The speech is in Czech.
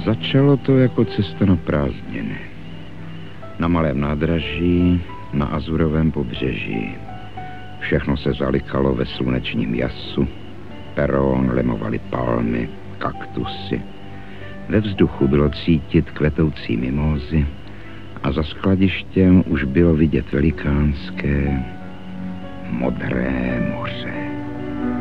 Začalo to jako cesta na prázdniny. Na malém nádraží, na azurovém pobřeží. Všechno se zalikalo ve slunečním jasu. Peron lemovaly palmy, kaktusy. Ve vzduchu bylo cítit kvetoucí mimózy a za skladištěm už bylo vidět velikánské modré moře.